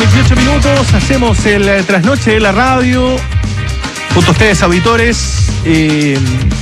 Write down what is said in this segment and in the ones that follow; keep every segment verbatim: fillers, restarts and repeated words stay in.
dieciocho minutos, hacemos el eh, trasnoche de la radio, junto a ustedes auditores. Eh,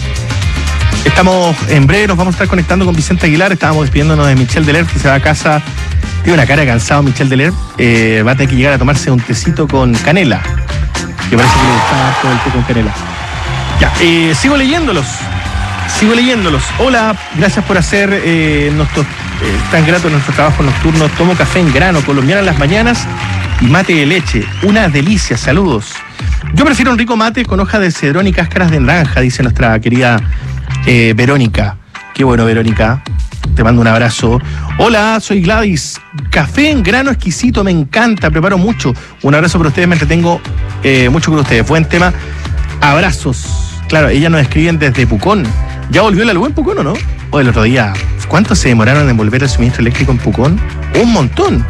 estamos en breve, nos vamos a estar conectando con Vicente Aguilar. Estábamos despidiéndonos de Michel Deler, que se va a casa. Tiene una cara de cansado Michel Deler. Eh, va a tener que llegar a tomarse un tecito con canela, que parece que le gusta todo el té con canela. Ya, eh, sigo leyéndolos. Sigo leyéndolos. Hola, gracias por hacer eh, nuestro, eh, tan grato nuestro trabajo nocturno. Tomo café en grano, colombiano en las mañanas y mate de leche. Una delicia, saludos. Yo prefiero un rico mate con hoja de cedrón y cáscaras de naranja, dice nuestra querida eh, Verónica. Qué bueno, Verónica. Te mando un abrazo. Hola, soy Gladys. Café en grano exquisito, me encanta, preparo mucho. Un abrazo para ustedes, me entretengo eh, mucho con ustedes. Buen tema. Abrazos. Claro, ellas nos escriben desde Pucón. ¿Ya volvió la luz en Pucón o no? O el otro día, ¿cuánto se demoraron en volver el suministro eléctrico en Pucón? Un montón.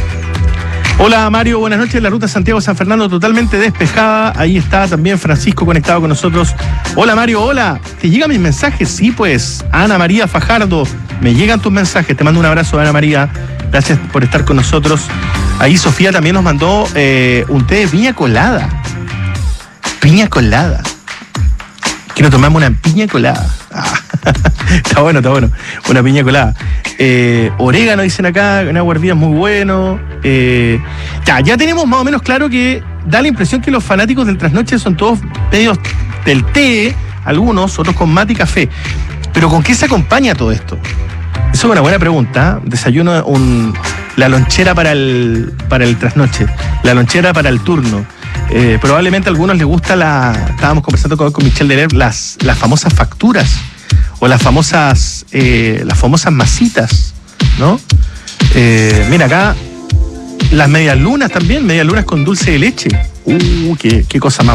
Hola Mario, buenas noches. La ruta Santiago-San Fernando totalmente despejada. Ahí está también Francisco conectado con nosotros. Hola Mario, hola. ¿Te llegan mis mensajes? Sí, pues. Ana María Fajardo, me llegan tus mensajes. Te mando un abrazo, Ana María. Gracias por estar con nosotros. Ahí Sofía también nos mandó eh, un té de piña colada. Piña colada. Quiero tomarme una piña colada. Ah, está bueno, está bueno. Una piña colada. Eh, orégano, dicen acá, una guardilla muy bueno. Eh, ya, ya tenemos más o menos claro que da la impresión que los fanáticos del trasnoche son todos medios del té, algunos, otros con mate y café. Pero ¿con qué se acompaña todo esto? Eso es una buena pregunta. ¿eh? Desayuno, un, la lonchera para el, para el trasnoche, la lonchera para el turno. Eh, probablemente a algunos les gusta la. Estábamos conversando con, con Michel Deler, las, las famosas facturas o las famosas eh, las famosas masitas, ¿no? Eh, mira acá las medias lunas también, medias lunas con dulce de leche. Uh, qué, qué cosa más